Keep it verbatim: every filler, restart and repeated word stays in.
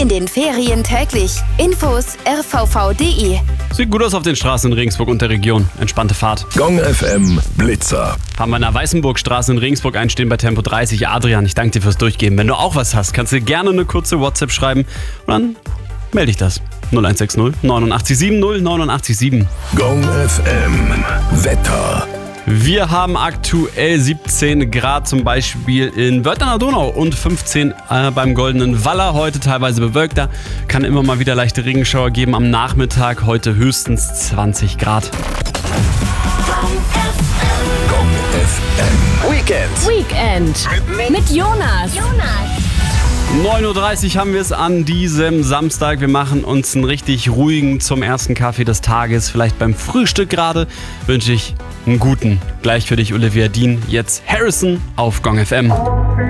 In den Ferien täglich. Infos r v v punkt d e. Sieht gut aus auf den Straßen in Regensburg und der Region. Entspannte Fahrt. Gong F M Blitzer. Haben wir in der Weißenburgstraße in Regensburg einstehen bei Tempo dreißig. Adrian, ich danke dir fürs Durchgeben. Wenn du auch was hast, kannst du dir gerne eine kurze WhatsApp schreiben und dann melde ich das. null eins sechs null neun acht sieben null neun acht sieben. Gong F M Wetter. Wir haben aktuell siebzehn Grad zum Beispiel in Wörth an der Donau und fünfzehn äh, beim Goldenen Waller. Heute teilweise bewölkter, kann immer mal wieder leichte Regenschauer geben. Am Nachmittag heute höchstens zwanzig Grad. Gong F M Weekend. Weekend mit Jonas. neun Uhr dreißig haben wir es an diesem Samstag. Wir machen uns einen richtig ruhigen zum ersten Kaffee des Tages. Vielleicht beim Frühstück gerade wünsche ich einen guten. Gleich für dich Olivia Dean. Jetzt Harrison auf Gong F M.